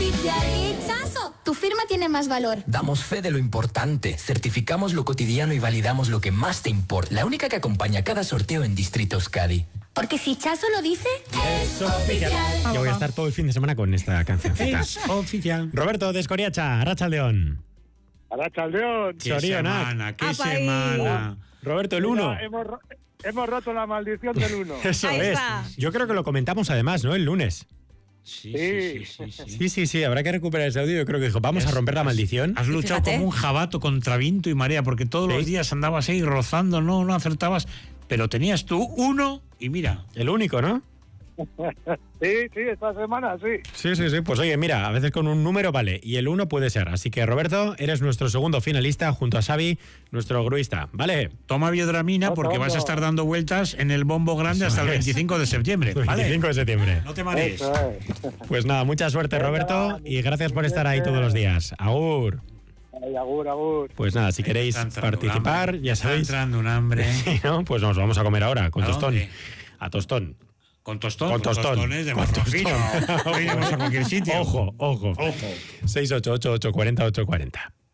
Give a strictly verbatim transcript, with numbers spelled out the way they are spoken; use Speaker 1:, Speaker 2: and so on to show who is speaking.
Speaker 1: oficial. ¡Chaso! Tu firma tiene más valor.
Speaker 2: Damos fe de lo importante, certificamos lo cotidiano y validamos lo que más te importa. La única que acompaña cada sorteo en Distrito Euskadi.
Speaker 1: Porque si Chaso lo dice,
Speaker 3: es oficial. Yo voy a estar todo el fin de semana con esta cancioncita.
Speaker 4: Es oficial.
Speaker 3: Roberto de Escoriacha, Arratsaldeon.
Speaker 5: Arratsaldeon.
Speaker 4: Qué semana, qué semana.
Speaker 3: Roberto, el uno.
Speaker 5: Hemos, hemos roto la maldición del uno.
Speaker 3: Eso es. Yo creo que lo comentamos además, ¿no? El lunes.
Speaker 4: Sí, sí, sí, sí, sí.
Speaker 3: Sí, sí, sí, habrá que recuperar ese audio. Yo creo que dijo, vamos
Speaker 4: has,
Speaker 3: a romper la maldición.
Speaker 4: Has luchado
Speaker 6: Fíjate.
Speaker 4: como un jabato contra viento y marea, porque todos
Speaker 3: ¿Sí?
Speaker 4: los días andabas ahí rozando, no, no acertabas, pero tenías tú uno y mira.
Speaker 3: El único, ¿no?
Speaker 5: Sí, sí, esta semana sí.
Speaker 3: Sí, sí, sí. Pues oye, mira, a veces con un número vale, y el uno puede ser. Así que, Roberto, eres nuestro segundo finalista junto a Xavi, nuestro gruista. ¿Vale?
Speaker 4: Toma biodramina porque vas a estar dando vueltas en el bombo grande hasta el veinticinco de septiembre. ¿Vale?
Speaker 3: veinticinco de septiembre.
Speaker 4: No te marees.
Speaker 5: Eso es.
Speaker 3: Pues nada, mucha suerte, Roberto, y gracias por estar ahí todos los días. Agur.
Speaker 5: Ay, agur, agur.
Speaker 3: Pues nada, si queréis
Speaker 4: Está entrando
Speaker 3: participar,
Speaker 4: un hambre.
Speaker 3: ya
Speaker 4: Está
Speaker 3: sabéis.
Speaker 4: entrando un hambre.
Speaker 3: Sí, ¿no? Pues nos vamos a comer ahora, con
Speaker 4: ¿A
Speaker 3: tostón.
Speaker 4: dónde?
Speaker 3: A tostón.
Speaker 4: Con tostón.
Speaker 3: Con tostón.
Speaker 4: tostones de
Speaker 3: Con
Speaker 4: marrón
Speaker 3: tostón.
Speaker 4: fino. No iremos a cualquier sitio.
Speaker 3: Ojo, ojo.
Speaker 4: Ojo.
Speaker 3: seis ocho ocho, ocho cuatro cero, ocho cuatro cero.